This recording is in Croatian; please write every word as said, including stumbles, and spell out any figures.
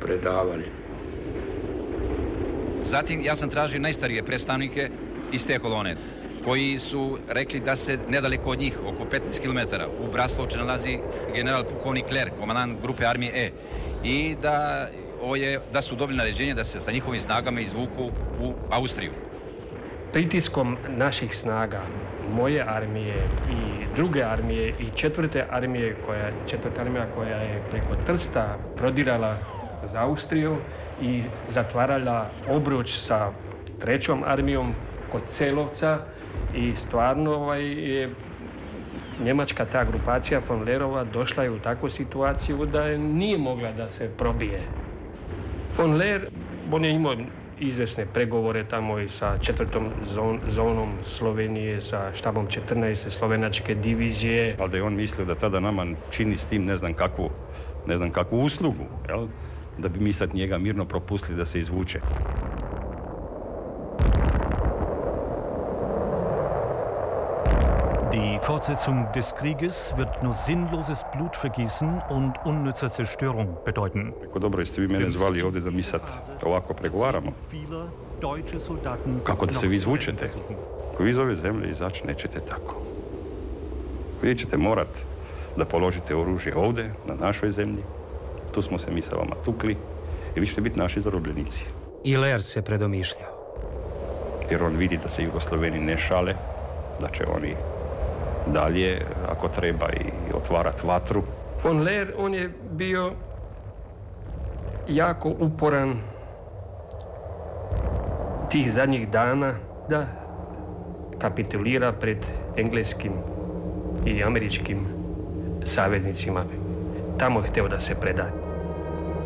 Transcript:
predavali. Zatim ja sam tražio najstarije predstavnike iz te kolone, koji su rekli da se nedaleko od njih, oko petnaest kilometara, u Braslovče nalazi general pukovnik Kler, komandant grupe armije E, i da, je, da su dobili naređenje da se sa njihovim snagama izvuku u Austriju. Pritiskom naših snaga, moje armije i druge armije i četvrte armije, koja, četvrta armija koja je preko Trsta prodirala za Austriju i zatvarala obruč sa trećom armijom kod Celovca, i stvarno ovaj, je njemačka ta grupacija von Lerova došla je u takvu situaciju da nije mogla da se probije. Von Ler, on je imao izvesne pregovore tamo i sa četvrtom zon, zonom Slovenije, sa štabom četrnaeste slovenačke divizije. Ali da je on mislio da tada nama čini s tim ne znam kakvu, ne znam kakvu uslugu, jel? Da bi mi sad njega mirno propustili da se izvuče. Die Fortsetzung des Krieges wird nur sinnloses Blutvergießen und unnütze Zerstörung bedeuten. Kako dobro jeste vi mene zvali ovdje da mi sad ovako pregovaramo. Kako da se vi izvučete? Ako vi iz ove zemlje izaći nećete tako. Vi ćete morat da položite oružje ovdje, na našoj zemlji. Tu smo se mi sa vama tukli i vi ćete biti naši zarobljenici. I Ler se predomišljao. Jer on vidi da se Jugosloveni ne šale, da će oni dalje, ako treba, i otvarati vatru. Von Ler, on je bio jako uporan tih zadnjih dana da kapitulira pred engleskim i američkim saveznicima. Tamo je htio da se preda.